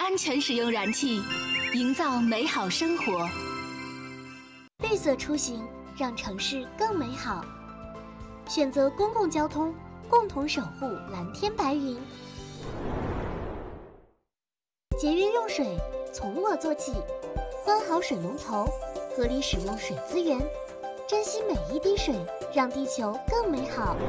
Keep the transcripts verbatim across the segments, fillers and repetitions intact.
安全使用燃气，营造美好生活。 绿色出行，让城市更美好。选择公共交通，共同守护蓝天白云。节约用水，从我做起。关好水龙头，合理使用水资源，珍惜每一滴水，让地球更美好。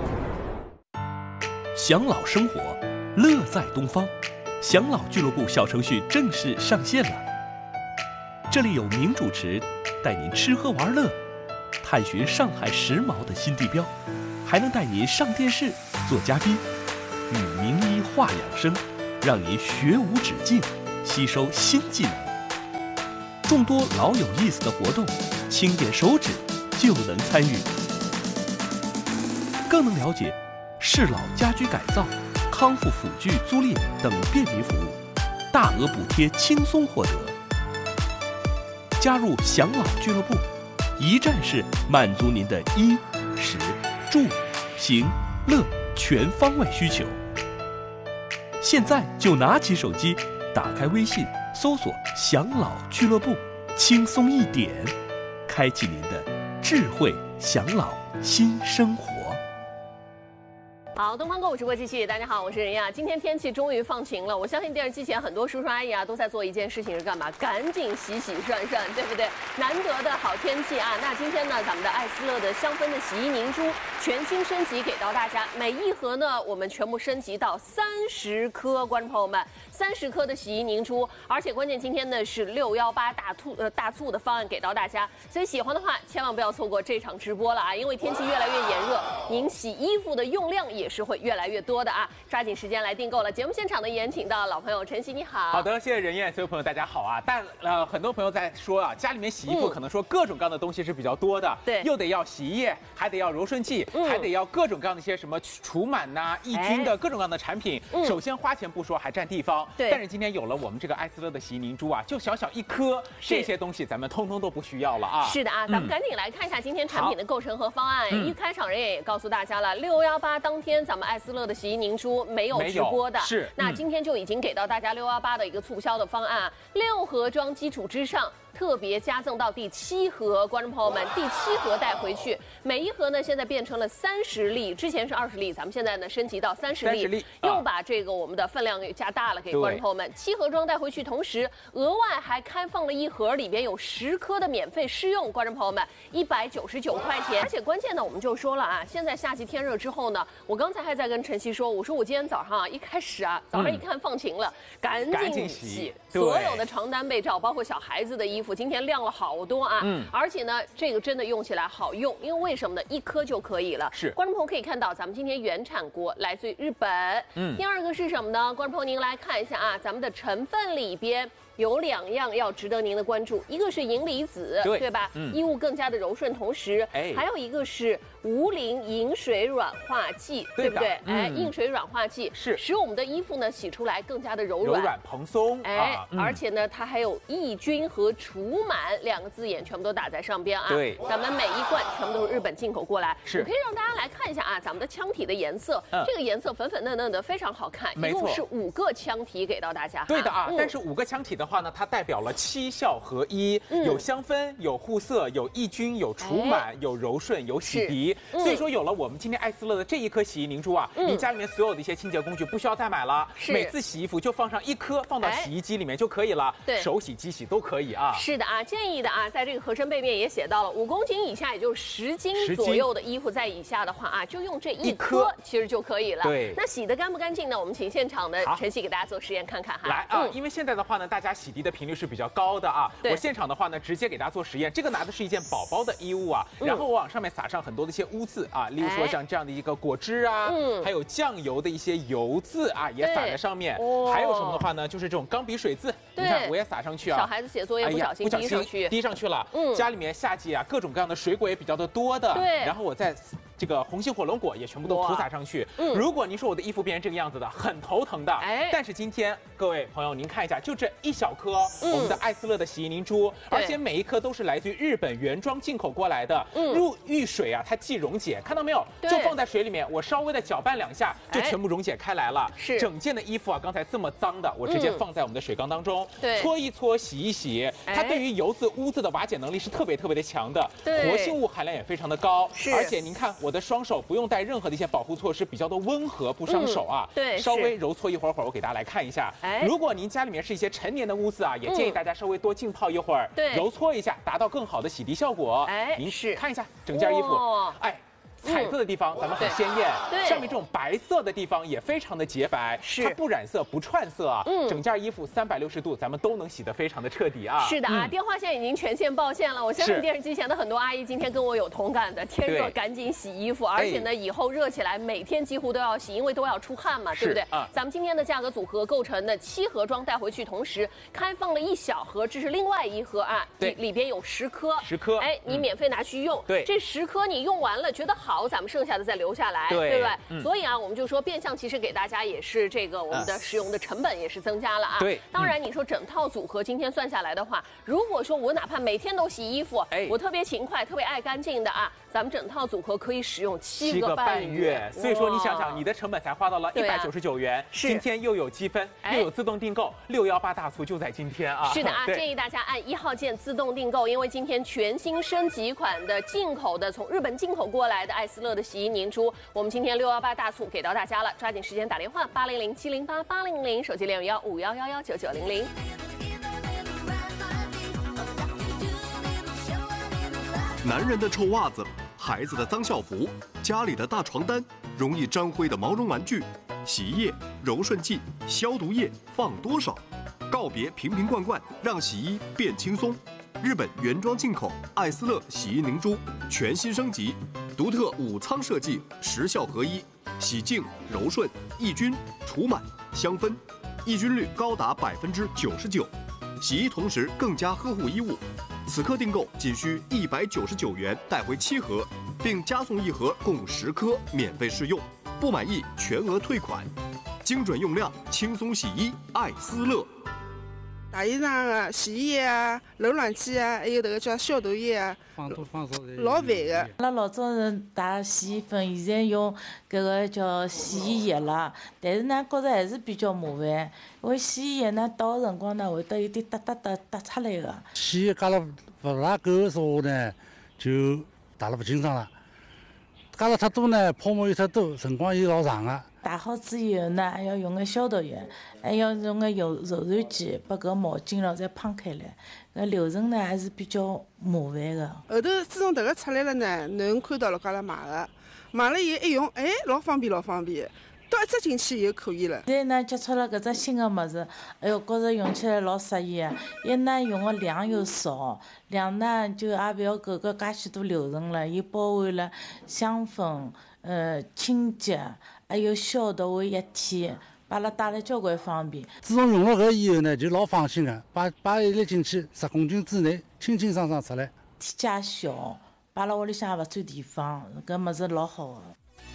享老生活，乐在东方。享老俱乐部小程序正式上线了。这里有名主持带您吃喝玩乐，探寻上海时髦的新地标，还能带您上电视做嘉宾，与名医话养生，让您学无止境，吸收新技能。众多老有意思的活动，轻点手指就能参与，更能了解适老家居改造、康复辅具租赁等便民服务，大额补贴轻松获得。加入享老俱乐部，一站式满足您的衣、食、住、行、乐全方位需求。现在就拿起手机，打开微信，搜索享老俱乐部，轻松一点，开启您的智慧享老新生活。 好，东方购物直播继续。大家好，我是任亚。今天天气终于放晴了，我相信电视机前很多叔叔阿姨啊都在做一件事情，是干嘛？赶紧洗洗涮涮，对不对？难得的好天气啊！那今天呢，咱们的艾斯乐的香氛的洗衣凝珠全新升级给到大家，每一盒呢我们全部升级到三十颗，观众朋友们，三十颗的洗衣凝珠，而且关键今天呢是六幺八大促呃大促的方案给到大家，所以喜欢的话千万不要错过这场直播了啊！因为天气越来越炎热，您洗衣服的用量也是会越来越多的啊，抓紧时间来订购了。节目现场呢，也请到老朋友晨曦，你好。 好的，谢谢任燕，所有朋友大家好啊。但呃，很多朋友在说啊，家里面洗衣服可能说各种各样的东西是比较多的， 对、嗯， 又得要洗衣液，还得要柔顺剂，嗯、还得要各种各样的一些什么除螨呐、抑菌的各种各样的产品。嗯、首先花钱不说，还占地方。 对。 但是今天有了我们这个艾斯乐的洗衣凝珠啊，就小小一颗，这些东西咱们通通都不需要了啊。 是的啊，咱们赶紧来看一下今天产品的构成和方案。嗯、一开场人也也告诉大家了，六幺八当天咱们艾斯乐的洗衣凝珠没有直播的， 是。 那今天就已经给到大家六幺八的一个促销的方案，六盒装基础之上。特别加赠到第七盒，观众朋友们，第七盒带回去，每一盒呢现在变成了三十粒，之前是二十粒，咱们现在呢升级到三十粒， 粒又把这个我们的分量给加大了，给观众朋友们。七盒装带回去，同时额外还开放了一盒，里边有十颗的免费试用，观众朋友们，一百九十九块钱。而且关键呢，我们就说了啊，现在夏季天热之后呢，我刚才还在跟晨曦说，我说我今天早上啊一开始啊，早上一看放晴了，嗯、赶紧洗所有的床单被罩，包括小孩子的衣服。今天晾了好多啊，嗯，而且呢，这个真的用起来好用，因为为什么呢？一颗就可以了。 是， 观众朋友可以看到，咱们今天原产国来自于日本。嗯，第二个是什么呢？观众朋友您来看一下啊，咱们的成分里边。有两样要值得您的关注，一个是银离子，对, 对吧？嗯，衣物更加的柔顺，同时，哎，还有一个是无磷银水软化剂，对不对？嗯、哎，硬水软化剂是使我们的衣服呢洗出来更加的柔软、 柔软蓬松。 哎，啊嗯、而且呢，它还有抑菌和除螨两个字眼全部都打在上边啊。 对， 咱们每一罐全部都是日本进口过来。 是， 我可以让大家来看一下啊，咱们的腔体的颜色，嗯、这个颜色粉粉嫩嫩的，非常好看。一共是五个腔体给到大家。 对的啊， 嗯、 但是五个腔体的话呢，它代表了七效合一，嗯、有香氛，有护色，有抑菌，有除螨，哎、有柔顺，有洗涤。嗯、所以说，有了我们今天艾斯乐的这一颗洗衣凝珠啊，嗯、你家里面所有的一些清洁工具不需要再买了，每次洗衣服就放上一颗，放到洗衣机里面就可以了， 对， 手洗、机洗都可以啊。 是的啊，建议的啊，在这个盒身背面也写到了，五公斤以下，也就是十斤左右的衣服在以下的话啊，就用这一颗其实就可以了。 对， 那洗得干不干净呢？我们请现场的晨曦给大家做实验看看哈。 来啊，嗯、因为现在的话呢，大家洗涤的频率是比较高的啊。我现场的话呢，直接给大家做实验。这个拿的是一件宝宝的衣物啊，然后我往上面撒上很多的一些污渍啊，例如说像这样的一个果汁啊，嗯、还有酱油的一些油渍啊，也撒在上面。哦、还有什么的话呢，就是这种钢笔水渍，你看我也撒上去啊。 小孩子写作业不小心滴上去， 滴上去了。嗯，家里面夏季啊，各种各样的水果也比较的多的。 对， 然后我再这个红心火龙果也全部都涂洒上去。嗯，如果您说我的衣服变成这个样子的，很头疼的。哎，但是今天各位朋友，您看一下，就这一小颗，嗯、我们的艾斯乐的洗衣凝珠，而且每一颗都是来自于日本原装进口过来的。嗯，入遇水啊，它既溶解，看到没有？就放在水里面，我稍微的搅拌两下，就全部溶解开来了。是，整件的衣服啊，刚才这么脏的，我直接放在我们的水缸当中，对，搓一搓，洗一洗，它对于油渍、污渍的瓦解能力是特别特别的强的，活性物含量也非常的高。是，而且您看我的双手不用带任何的一些保护措施，比较的温和，不伤手啊。对，稍微揉搓一会儿会儿，我给大家来看一下。哎，如果您家里面是一些陈年的污渍啊，也建议大家稍微多浸泡一会儿，对，揉搓一下，达到更好的洗涤效果。哎，您是看一下整件衣服，哎。彩色的地方咱们很鲜艳，对，上面这种白色的地方也非常的洁白，是它不染色不串色啊。嗯，整件衣服三百六十度咱们都能洗得非常的彻底啊。是的啊，电话线已经全线报线了，我相信电视机前的很多阿姨今天跟我有同感的，天热赶紧洗衣服，而且呢以后热起来每天几乎都要洗，因为都要出汗嘛，对不对？啊，咱们今天的价格组合构成的七盒装带回去，同时开放了一小盒，这是另外一盒啊，对，里边有十颗，十颗，哎，你免费拿去用，对，这十颗你用完了觉得好，咱们剩下的再留下来，对，对不对？嗯、所以啊，我们就说变相其实给大家也是这个我们的使用的成本也是增加了啊。对，当然你说整套组合今天算下来的话，如果说我哪怕每天都洗衣服，哎，我特别勤快、特别爱干净的啊，咱们整套组合可以使用七个半月。所以说你想想，你的成本才花到了一百九十九元，是今天又有积分，又有自动订购，六幺八大促就在今天啊。是的啊，建议大家按一号键自动订购，因为今天全新升级款的进口的从日本进口过来的艾斯乐的洗衣凝珠，我们今天六幺八大促给到大家了，抓紧时间打电话八零零七零八八零零，手机零幺五幺幺幺九九零零。 男人的臭袜子，孩子的脏校服，家里的大床单，容易沾灰的毛绒玩具，洗衣液、柔顺剂、消毒液放多少？告别瓶瓶罐罐，让洗衣变轻松。日本原装进口艾斯乐洗衣凝珠全新升级，独特五仓设计，十效合一，洗净、柔顺、抑菌、除螨、香氛，抑菌率高达百分之九十九，洗衣同时更加呵护衣物。此刻订购仅需一百九十九元，带回七盒，并加送一盒共十颗免费试用，不满意全额退款。精准用量，轻松洗衣，艾斯乐。 洗衣裳啊、洗衣液啊、柔软剂啊，还有这个叫消毒液啊，放多放少老烦的。 阿拉老早人打洗衣粉，现在用搿个叫洗衣液了，但是呢，觉着还是比较麻烦，因为洗衣液呢倒的辰光呢会得有点哒哒哒哒出来的。 洗衣加了勿大够的时候呢，就打了勿清爽了。加了太多呢，泡沫又太多，辰光又老长个。 打好之后呢，还要用个消毒液，还要用个柔柔软剂把搿毛巾咯再滂开来。搿流程呢还是比较麻烦的。 后头自从迭个出来了呢，侬看到了阿拉买个，买了以后一用，哎，老方便老方便。倒一只进去就可以了。 现在呢，接触了搿只新的物事，哎哟，觉着用起来老适意啊！一呢用的量又少，两呢就也勿要搿个介许多流程了，又包含了香氛、呃清洁，还有消毒一体，把阿拉带了交关方便。 自从用了搿以后呢，就老放心个，摆摆一粒进去，十公斤之内，清清爽爽出来。 体积小，摆辣屋里向也勿占地方，搿物事老好个。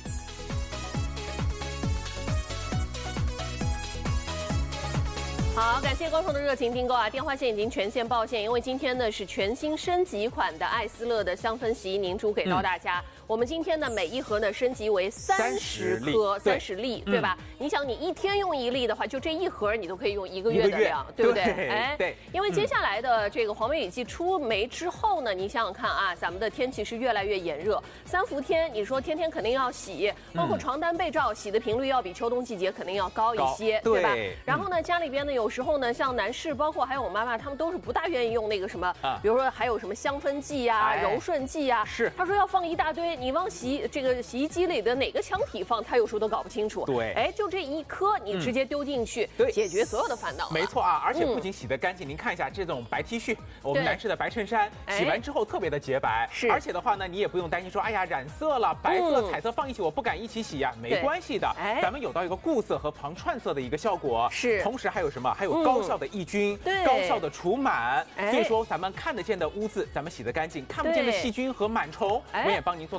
好，感谢观众的热情订购啊！电话线已经全线报线，因为今天呢是全新升级款的艾斯乐的香氛洗衣凝珠给到大家。嗯、我们今天呢每一盒呢升级为三十颗、三十粒，对吧？嗯、你想你一天用一粒的话，就这一盒你都可以用一个月的量，对不对？哎，对。因为接下来的这个黄梅雨季出梅之后呢，你想想看啊，咱们的天气是越来越炎热，三伏天，你说天天肯定要洗，包括床单被罩，洗的频率要比秋冬季节肯定要高一些，对吧？然后呢，家里边呢有。有时候呢，像男士，包括还有我妈妈，他们都是不大愿意用那个什么，啊、比如说还有什么香氛剂呀、啊、哎、柔顺剂呀、啊。是，他说要放一大堆，你往洗这个洗衣机里的哪个腔体放，他有时候都搞不清楚。对，哎，就这一颗，你直接丢进去，对、嗯，解决所有的烦恼。没错啊，而且不仅洗得干净，嗯、您看一下这种白 T 恤，我们男士的白衬衫，洗完之后特别的洁白。是，而且的话呢，你也不用担心说，哎呀染色了，白色、嗯、彩色放一起，我不敢一起洗呀，没关系的。哎，咱们有到一个固色和防串色的一个效果。是，同时还有什么？还有高效的抑菌，嗯、高效的除螨，所以说咱们看得见的污渍，咱们洗得干净；看不见的细菌和螨虫，我也帮您做到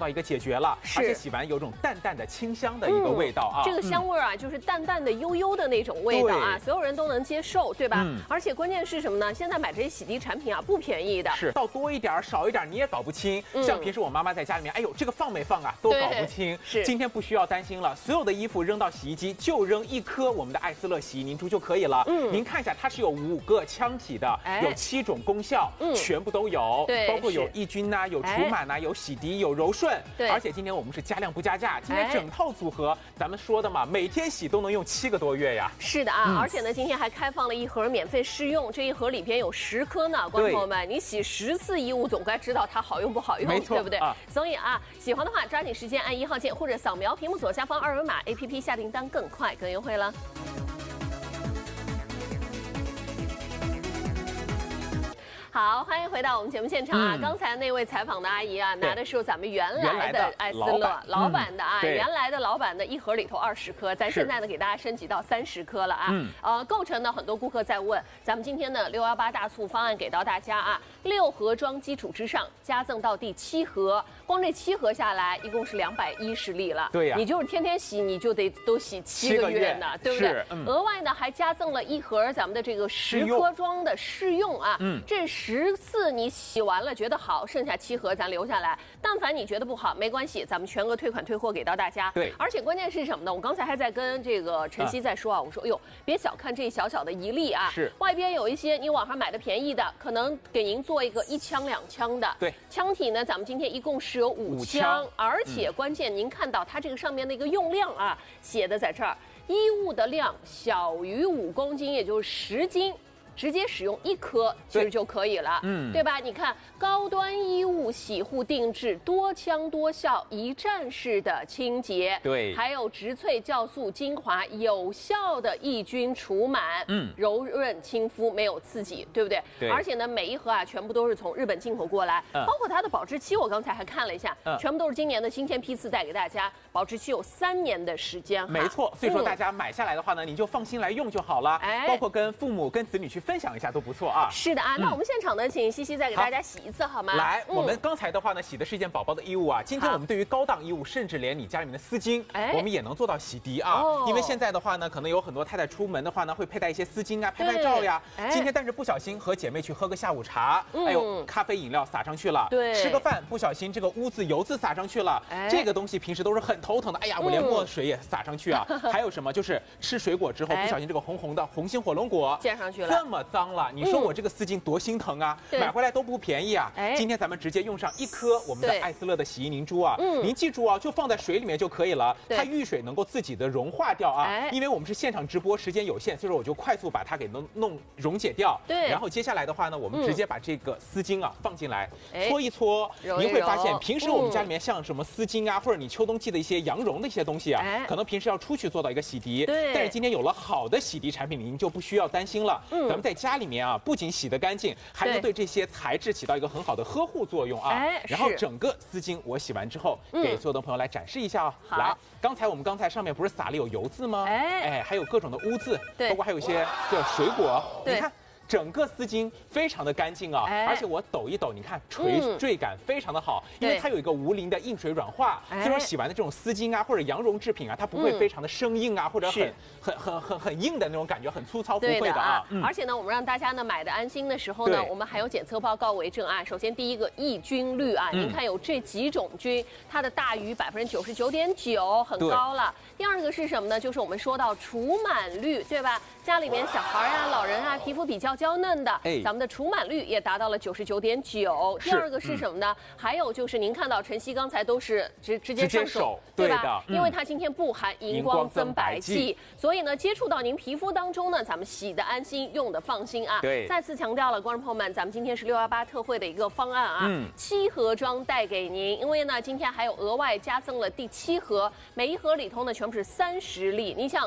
到一个解决了，而且洗完有种淡淡的清香的一个味道啊。 这个香味啊，就是淡淡的悠悠的那种味道啊，所有人都能接受，对吧？而且关键是什么呢？现在买这些洗涤产品啊，不便宜的， 是倒多一点少一点你也搞不清。像平时我妈妈在家里面，哎呦这个放没放啊，都搞不清。 是， 今天不需要担心了，所有的衣服扔到洗衣机就扔一颗我们的艾斯乐洗衣凝珠就可以了。嗯，您看一下，它是有五个腔体的，有七种功效，全部都有， 对， 包括有抑菌呐，有除螨呐，有洗涤，有柔顺。对，而且今天我们是加量不加价，今天整套组合，咱们说的嘛，每天洗都能用七个多月呀。 是的啊，而且呢，今天还开放了一盒免费试用，这一盒里边有十颗呢，观众朋友们，你洗十次衣物总该知道它好用不好用，对不对？所以啊，喜欢的话抓紧时间按一号键或者扫描屏幕左下方二维码 A P P 下订单更快更优惠了。好，欢迎回到我们节目现场啊！嗯、刚才那位采访的阿姨啊，拿的是咱们原来的艾斯乐老板的啊，嗯、原来的老板的一盒里头二十颗，咱现在呢给大家升级到三十颗了啊。嗯、呃，构成呢很多顾客在问，咱们今天的六幺八大促方案给到大家啊，六盒装基础之上加赠到第七盒，光这七盒下来一共是两百一十粒了。 对呀、啊， 你就是天天洗，你就得都洗七个月呢，对不对？嗯、额外呢还加赠了一盒咱们的这个十颗装的试用啊，嗯，这是。十次你洗完了觉得好，剩下七盒咱留下来。但凡你觉得不好，没关系，咱们全额退款退货给到大家。 对， 而且关键是什么呢？我刚才还在跟这个晨曦在说啊，我说，哎呦，别小看这小小的一粒啊， 是外边有一些你网上买的便宜的，可能给您做一个一枪两枪的。 对， 腔体呢，咱们今天一共是有五枪，而且关键您看到它这个上面那个用量啊，写的在这儿，衣物的量小于五公斤，也就是十斤。直接使用一颗其实就可以了，嗯，对吧？你看高端衣物洗护定制，多腔多效，一站式的清洁， 对， 还有植萃酵素精华，有效的抑菌除螨，嗯，柔润亲肤，没有刺激，对不对？ 对。 而且呢，每一盒啊，全部都是从日本进口过来，嗯、包括它的保质期，我刚才还看了一下，嗯、全部都是今年的新鲜批次带给大家，保质期有三年的时间。 没错，所以说大家买下来的话呢，你就放心来用就好了，哎，包括跟父母、跟子女去分享一下都不错啊。 是的啊，那我们现场呢，请西西再给大家洗一次好吗？ 来，我们刚才的话呢，洗的是一件宝宝的衣物啊。今天我们对于高档衣物，甚至连你家里面的丝巾，我们也能做到洗涤啊。因为现在的话呢，可能有很多太太出门的话呢，会佩戴一些丝巾啊，拍拍照呀。今天但是不小心和姐妹去喝个下午茶，哎呦，咖啡饮料洒上去了。 对， 吃个饭不小心这个污渍油渍洒上去了。这个东西平时都是很头疼的，哎呀，我连墨水也洒上去啊。还有什么就是吃水果之后不小心这个红红的红心火龙果溅上去了， 这么脏了，你说我这个丝巾多心疼啊！买回来都不便宜啊。今天咱们直接用上一颗我们的艾斯乐的洗衣凝珠啊，您记住啊，就放在水里面就可以了，它遇水能够自己的融化掉啊。因为我们是现场直播，时间有限，所以说我就快速把它给弄弄溶解掉。 对， 然后接下来的话呢，我们直接把这个丝巾啊放进来，搓一搓，您会发现平时我们家里面像什么丝巾啊，或者你秋冬季的一些羊绒的一些东西啊，可能平时要出去做到一个洗涤，但是今天有了好的洗涤产品，您就不需要担心了。咱们在家里面啊，不仅洗得干净，还能对这些材质起到一个很好的呵护作用啊。然后整个丝巾我洗完之后，给所有的朋友来展示一下啊。来，刚才我们刚才上面不是撒了有油渍吗？哎，还有各种的污渍，包括还有一些对水果，你看。整个丝巾非常的干净啊，而且我抖一抖，你看垂坠感非常的好，因为它有一个无磷的硬水软化，所以说洗完的这种丝巾啊或者羊绒制品啊，它不会非常的生硬啊，或者很很很很很硬的那种感觉，很粗糙不会的啊。 而且呢，我们让大家呢买的安心的时候呢，我们还有检测报告为证啊。首先第一个抑菌率啊，您看有这几种菌，它的大于百分之九十九点九，很高了。第二个是什么呢？就是我们说到除螨率，对吧？家里面小孩啊、老人啊，皮肤比较娇嫩的，哎，咱们的除螨率也达到了九十九点九。第二个是什么呢？嗯、还有就是您看到晨曦刚才都是直直接上手，对吧？嗯、因为它今天不含荧光增白剂，所以呢，接触到您皮肤当中呢，咱们洗的安心，用的放心啊。 对， 再次强调了，观众朋友们，咱们今天是六幺八特惠的一个方案啊，嗯、七盒装带给您，因为呢，今天还有额外加赠了第七盒，每一盒里头呢全部是三十粒，您想想看。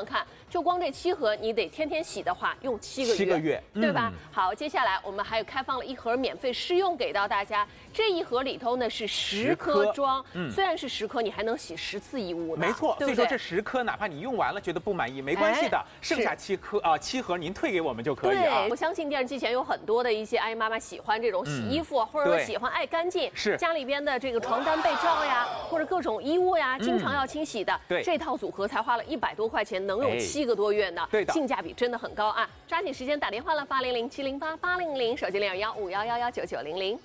就光这七盒，你得天天洗的话，用七个月， 七个月， 对吧？嗯、好，接下来我们还有开放了一盒免费试用给到大家。这一盒里头呢是十颗装，嗯、虽然是十颗，你还能洗十次衣物呢。 没错，所以说这十颗，哪怕你用完了觉得不满意，没关系的，哎、剩下七颗啊、呃、七盒您退给我们就可以啊。 对，我相信电视机前有很多的一些阿姨妈妈喜欢这种洗衣服，嗯、或者说喜欢爱干净， 是家里边的这个床单被罩呀，或者各种衣物呀，经常要清洗的。 对、嗯， 这套组合才花了一百多块钱，能用七个多月呢。 对的， 性价比真的很高啊！抓紧时间打电话了，八零零七零八八零零，手机零二幺五幺幺幺九九零零。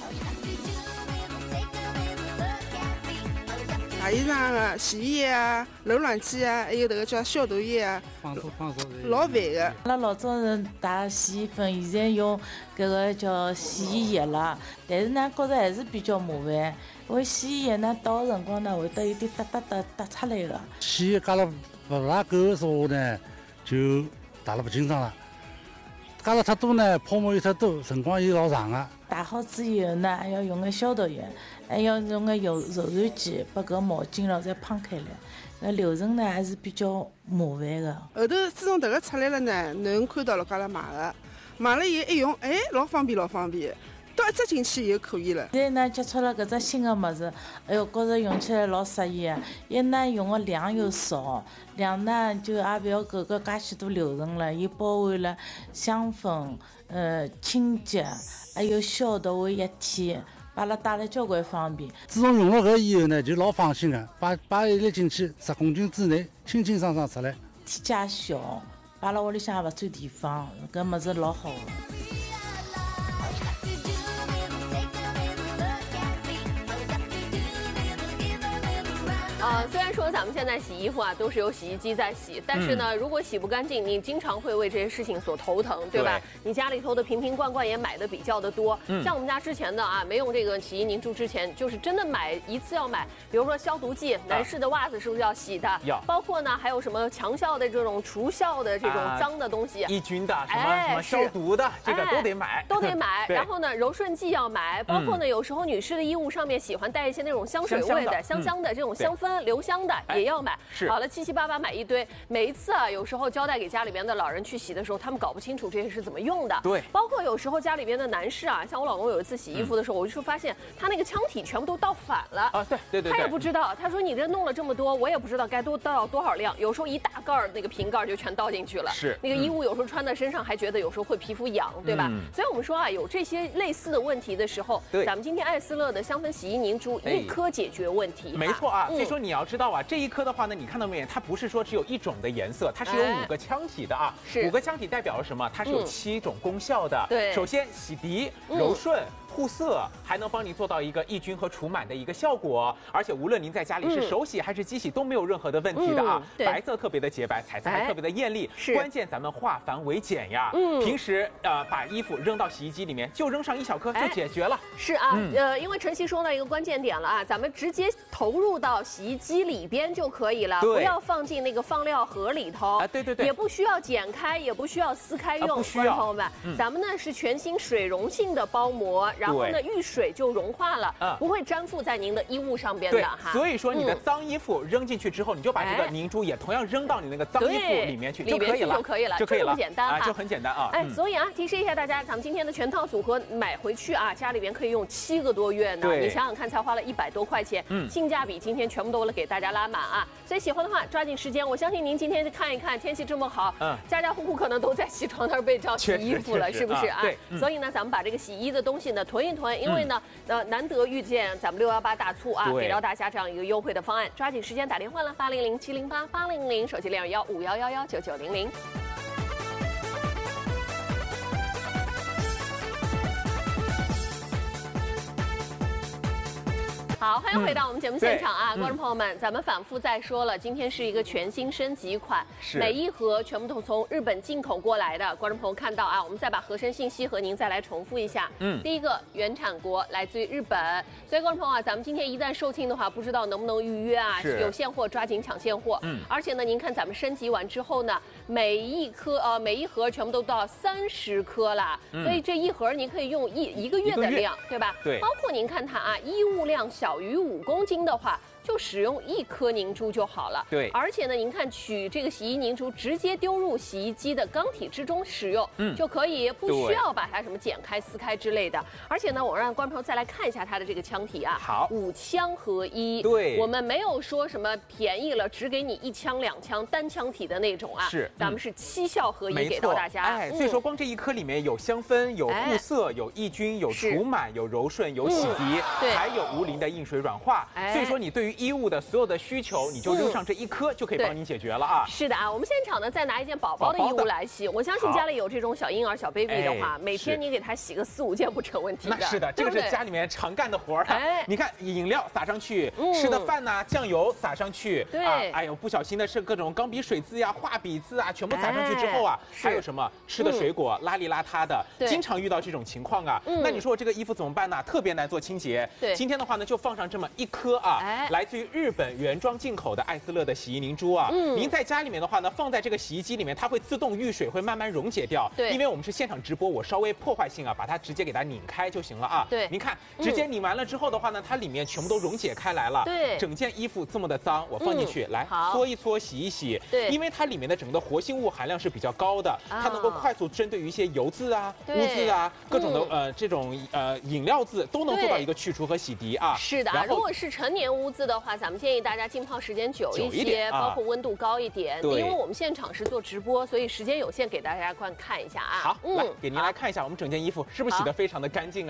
洗衣裳个洗衣液啊、冷暖气啊，还有这个叫消毒液啊， 放手放手老烦的。 阿拉老早是打洗衣粉，现在用搿个叫洗衣液了，但是呢，觉着还是比较麻烦。因为洗衣液呢，倒的辰光呢，会得有点哒哒哒哒出来的。 洗衣加了不大够的时候呢，就打了不清爽了。加了太多呢，泡沫又太多，辰光又老长的。 打好之以后呢，还要用个消毒液，还要用个柔柔软剂把搿毛巾咯再滂开来。那流程呢还是比较麻烦的。 后头自从迭个出来了呢，侬看到了搿拉买的，买了以后一用，哎，老方便老方便，倒一只进去以后可以了。 现在呢接触了搿只新的物事，哎哟，觉着用起来老适意的。一呢用的量又少，两呢就也勿要搿个介许多流程了，伊包含了香氛、呃清洁，还有消毒的一体。把它带来交关方便。 自从用了搿以后呢，就老放心的，把把一粒进去，十公斤之内，清清爽爽出来。 体积小，摆辣屋里向也勿占地方，搿物事老好的。 呃，虽然说咱们现在洗衣服啊都是由洗衣机在洗，但是呢，嗯、如果洗不干净，你经常会为这些事情所头疼，对吧？对，你家里头的瓶瓶罐罐也买的比较的多，嗯、像我们家之前的啊，没用这个洗衣凝珠之前，就是真的买一次要买，比如说消毒剂，男士的袜子是不是要洗的？ 要。 包括呢，还有什么强效的这种除效的这种脏的东西， 抑菌的，什么、哎、什么消毒的，这个都得买， 都得买。然后呢，柔顺剂要买，包括呢，有时候女士的衣物上面喜欢带一些那种香水味的、香香的这种香氛。留香的也要买， 是好了，七七八八买一堆。每一次啊，有时候交代给家里边的老人去洗的时候，他们搞不清楚这些是怎么用的。 对， 包括有时候家里边的男士啊，像我老公有一次洗衣服的时候，嗯、我就发现他那个腔体全部都倒反了啊，对对 对, 对， 他也不知道，他说你这弄了这么多，我也不知道该多倒多少量，有时候一大盖儿那个瓶盖就全倒进去了。 是， 那个衣物有时候穿在身上还觉得有时候会皮肤痒，对吧？嗯、所以我们说啊，有这些类似的问题的时候，咱们今天艾斯乐的香氛洗衣凝珠一颗解决问题。 没错啊，所以说你要知道啊，这一颗的话呢，你看到没有？它不是说只有一种的颜色，它是有五个腔体的啊。 是五个腔体代表了什么？它是有七种功效的。 对， 首先洗涤、柔顺。护色，还能帮你做到一个抑菌和除螨的一个效果，而且无论您在家里是手洗还是机洗都没有任何的问题的啊。嗯、白色特别的洁白，彩色还特别的艳丽。 是， 关键咱们化繁为简呀。嗯，平时呃把衣服扔到洗衣机里面，就扔上一小颗就解决了。 是啊，嗯、呃，因为晨曦说到一个关键点了啊，咱们直接投入到洗衣机里边就可以了，不要放进那个放料盒里头。 啊，对对对， 也不需要剪开，也不需要撕开用。 啊、不需要， 朋友们，嗯、咱们呢是全新水溶性的包膜，然后呢遇水。水就融化了，嗯、不会粘附在您的衣物上边的哈。 所以说你的脏衣服扔进去之后，嗯、你就把这个凝珠也同样扔到你那个脏衣服里面去就可以了， 就可以了， 就可以了， 这么简单啊，就很简单啊。 哎，所以啊，提示一下大家，咱们今天的全套组合买回去啊，家里边可以用七个多月呢。你想想看，才花了一百多块钱，嗯，性价比今天全部都给大家拉满啊。所以喜欢的话，抓紧时间。我相信您今天看一看，天气这么好，嗯，家家户户可能都在洗床单被罩、洗衣服了，是不是啊？ 对。 所以呢，咱们把这个洗衣的东西呢囤一囤，因为呢，呃，难得遇见咱们六幺八大促啊，给到大家这样一个优惠的方案，抓紧时间打电话了，八零零七零八八零零，手机零二幺五幺幺幺九九零零。好，欢迎回到我们节目现场啊，嗯、观众朋友们，咱们反复再说了，今天是一个全新升级款，每一盒全部都从日本进口过来的。观众朋友看到啊，我们再把合成信息和您再来重复一下。嗯，第一个原产国来自于日本，所以观众朋友啊，咱们今天一旦售罄的话，不知道能不能预约啊？有现货抓紧抢现货。嗯，而且呢，您看咱们升级完之后呢，每一颗呃每一盒全部都到三十颗啦，嗯、所以这一盒您可以用一一个月的量，对吧？ 对。 包括您看它啊，衣物量小。小于五公斤的话， 就使用一颗凝珠就好了。 对， 而且呢，您看取这个洗衣凝珠直接丢入洗衣机的缸体之中使用，嗯，就可以，不需要把它什么剪开、撕开之类的。而且呢，我让观众朋友再来看一下它的这个腔体啊， 好， 五腔合一。 对， 我们没有说什么便宜了，只给你一腔两腔单腔体的那种啊， 是， 咱们是七效合一给到大家。 哎，所以说光这一颗里面有香氛、有护色、有抑菌、有除螨、有柔顺、有洗涤， 对， 还有无磷的硬水软化。所以说你对于衣物的所有的需求，你就扔上这一颗就可以帮你解决了啊。 是的啊，我们现场呢再拿一件宝宝的衣物来洗，我相信家里有这种小婴儿、小 baby 的话，每天你给他洗个四五件不成问题的。 那是的，这个是家里面常干的活儿。哎，你看饮料撒上去，吃的饭呐，酱油撒上去， 对， 哎呦，不小心的是各种钢笔水渍呀、画笔渍啊，全部撒上去之后啊，还有什么吃的水果邋里邋遢的，经常遇到这种情况啊。那你说这个衣服怎么办呢？特别难做清洁。 对， 今天的话呢，就放上这么一颗啊，来自于日本原装进口的艾斯乐的洗衣凝珠啊。嗯，您在家里面的话呢，放在这个洗衣机里面，它会自动遇水，会慢慢溶解掉。对，因为我们是现场直播，我稍微破坏性啊，把它直接给它拧开就行了啊。对，您看，直接拧完了之后的话呢，它里面全部都溶解开来了。对，整件衣服这么的脏，我放进去来搓一搓，洗一洗。对，因为它里面的整个的活性物含量是比较高的，它能够快速针对于一些油渍啊、污渍啊、各种的呃这种呃饮料渍都能做到一个去除和洗涤啊。 是的，如果是成年污渍的话，咱们建议大家浸泡时间久一些，包括温度高一点。因为我们现场是做直播，所以时间有限，给大家观看一下啊。 好，来给您来看一下我们整件衣服是不是洗得非常的干净啊。